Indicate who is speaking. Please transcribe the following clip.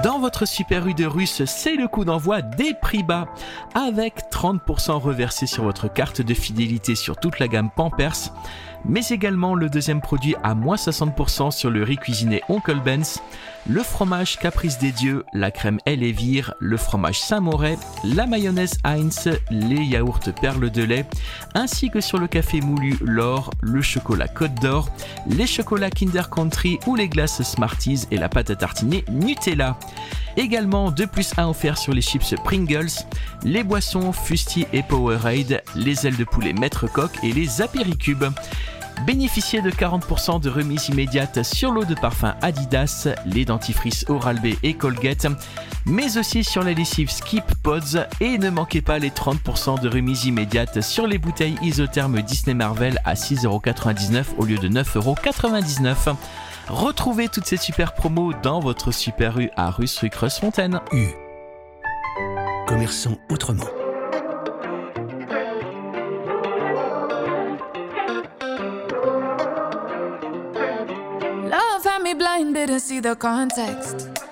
Speaker 1: Dans votre Super U de Russe, c'est le coup d'envoi des prix bas, avec 30% reversés sur votre carte de fidélité sur toute la gamme Pampers, mais également le deuxième produit à moins 60% sur le riz cuisiné Oncle Ben's, le fromage Caprice des Dieux, la crème Elevire, le fromage Saint-Moret, la mayonnaise Heinz, les yaourts Perle de lait, ainsi que sur le café moulu L'Or, le chocolat Côte d'Or, les chocolats Kinder Country ou les glaces Smarties et la pâte à tartiner Nutella. Également 2+1 offert sur les chips Pringles, les boissons Fusti et Powerade, les ailes de poulet Maître Coq et les apéricubes. Bénéficiez de 40% de remise immédiate sur l'eau de parfum Adidas, les dentifrices Oral-B et Colgate, mais aussi sur la lessive Skip Pods, et ne manquez pas les 30% de remise immédiate sur les bouteilles isothermes Disney Marvel à 6,99€ au lieu de 9,99€. Retrouvez toutes ces super promos dans votre Super U à Russe rue Creuse-Fontaine.
Speaker 2: U. Commerçant autrement.
Speaker 3: Love had me blind, didn't see the context.